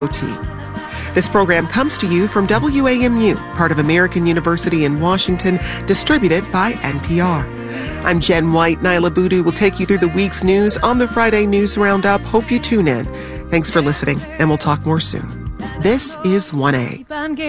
This program comes to you from WAMU, part of American University in Washington, distributed by NPR. I'm Jen White. Nyla Boodoo will take you through the week's news on the Friday News Roundup. Hope you tune in. Thanks for listening, and we'll talk more soon. This is 1A.